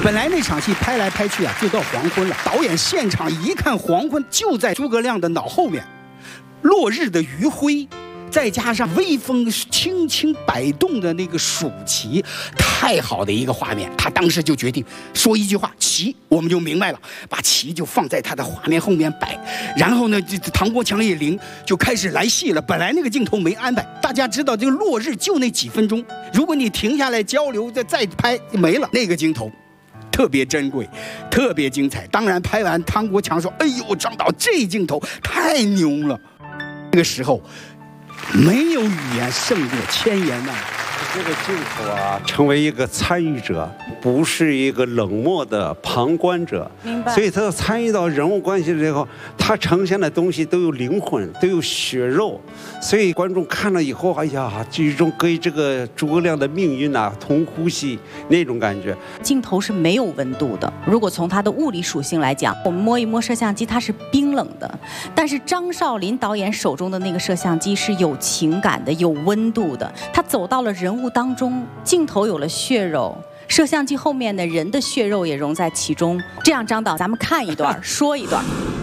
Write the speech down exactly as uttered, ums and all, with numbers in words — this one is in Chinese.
本来那场戏拍来拍去啊，就到黄昏了。导演现场一看黄昏就在诸葛亮的脑后面，落日的余晖，再加上微风轻轻摆动的那个蜀旗，太好的一个画面。他当时就决定说一句话：“旗”，我们就明白了，把旗就放在他的画面后面摆。然后呢，这唐国强、叶灵就开始来戏了。本来那个镜头没安排，大家知道这个落日就那几分钟，如果你停下来交流再再拍，没了那个镜头。特别珍贵，特别精彩。当然，拍完唐国强说：“哎呦，张导，这镜头太牛了。”那个时候，没有语言胜过千言万语。 这个镜头啊，成为一个参与者，不是一个冷漠的旁观者。 明白。 所以他要参与到人物关系之后，他呈现的东西都有灵魂，都有血肉。所以观众看了以后，哎呀，这种跟这个诸葛亮的命运啊同呼吸那种感觉。 镜头是没有温度的，如果从它的物理属性来讲，我们摸一摸摄像机，它是冰冷的。但是张少林导演手中的那个摄像机是有情感的、有温度的。他走到了人物当中，镜头有了血肉，摄像机后面的人的血肉也融在其中。这样，张导，咱们看一段，说一段。